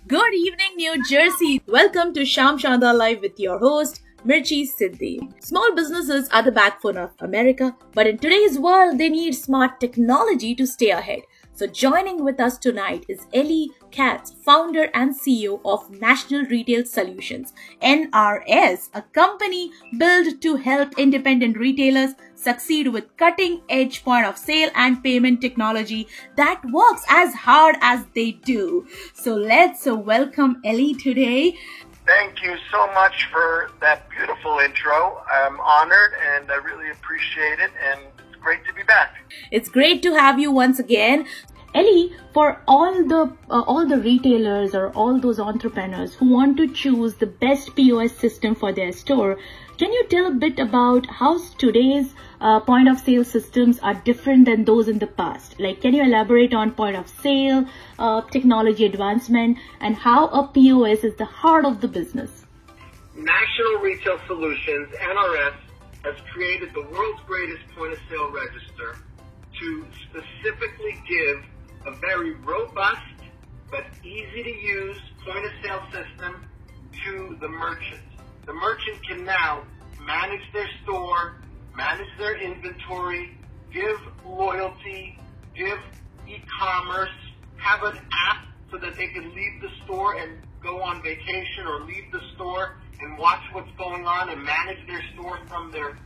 Good evening, New Jersey. Welcome to Sham Shanda Live with your host, Mirchi Siddhi. Small businesses are the backbone of America, but in today's world, they need smart technology to stay ahead. So joining with us tonight is Ellie Katz, founder and CEO of National Retail Solutions, NRS, a company built to help independent retailers succeed with cutting-edge point of sale and payment technology that works as hard as they do. So let's welcome Ellie today. Thank you so much for that beautiful intro. I'm honored and I really appreciate it, and it's great to be back. It's great to have you once again. Ellie, for all the retailers or all those entrepreneurs who want to choose the best POS system for their store, can you tell a bit about how today's point of sale systems are different than those in the past? Like, can you elaborate on point of sale, technology advancement, and how a POS is the heart of the business? National Retail Solutions, NRS, has created the world's greatest point of sale register to specifically give a very robust but easy to use point of sale system to the merchant. The merchant can now manage their store, manage their inventory, give loyalty, give e-commerce, have an app so that they can leave the store and go on vacation, or leave the store and watch what's going on and manage their store from their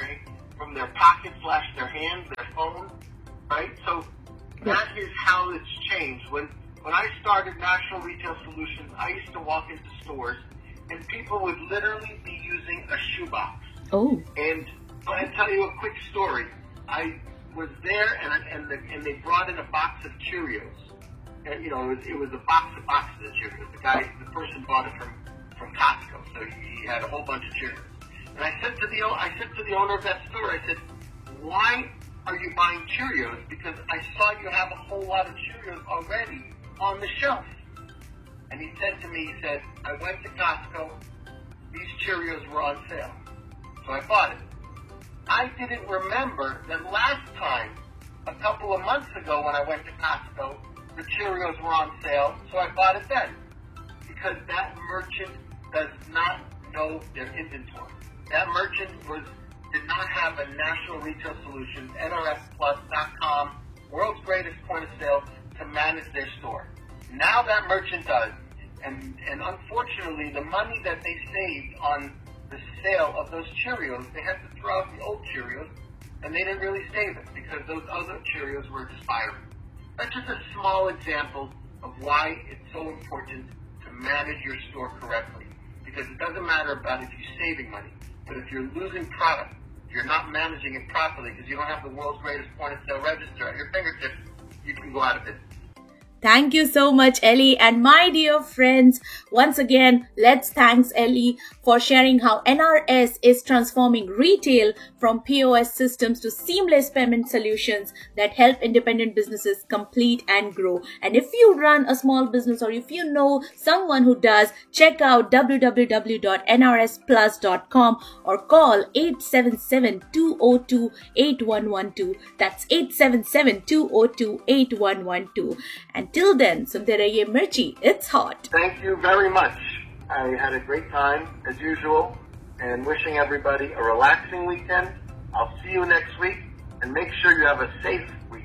pocket / their hand, their phone, right? So that is how it's changed. When I started National Retail Solutions, I used to walk into stores and people would literally be using a shoebox. Oh. And I'll tell you a quick story. I was there and they brought in a box of Cheerios. And, it was a box of boxes of Cheerios. The person bought it from Costco, so he had a whole bunch of Cheerios. And I said to the owner of that store, I said, "Why are you buying Cheerios? Because I saw you have a whole lot of Cheerios already on the shelf." And he said to me, "I went to Costco, these Cheerios were on sale, so I bought it." I didn't remember that last time, a couple of months ago when I went to Costco, the Cheerios were on sale, so I bought it then. Because that merchant does not know their inventory. That merchant did not have a National Retail Solutions, NRSplus.com, world's greatest point of sale to manage their store. Now that merchant does. And unfortunately, the money that they saved on the sale of those Cheerios, they had to throw out the old Cheerios, and they didn't really save it because those other Cheerios were expiring. That's just a small example of why it's so important to manage your store correctly. Because it doesn't matter about if you're saving money, but if you're losing product, if you're not managing it properly because you don't have the world's greatest point of sale register at your fingertips, you can go out of business. Thank you so much, Ellie. And my dear friends, once again, let's thank Ellie for sharing how NRS is transforming retail from POS systems to seamless payment solutions that help independent businesses complete and grow. And if you run a small business or if you know someone who does, check out www.nrsplus.com or call 877-202-8112. That's 877-202-8112. Until then, sunte rahiye Mirchi, it's hot. Thank you very much. I had a great time, as usual, and wishing everybody a relaxing weekend. I'll see you next week, and make sure you have a safe weekend.